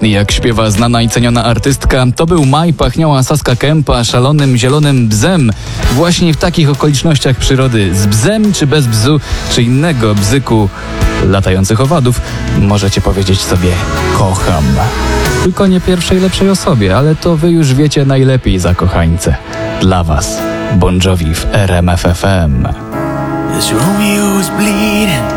Jak śpiewa znana i ceniona artystka, to był maj, pachniała Saska Kępa szalonym zielonym bzem. Właśnie w takich okolicznościach przyrody, z bzem czy bez bzu, czy innego bzyku latających owadów, możecie powiedzieć sobie kocham. Tylko nie pierwszej lepszej osobie, ale to wy już wiecie najlepiej, zakochańce. Dla was Bon Jovi w RMF FM. This Romeo's bleeding.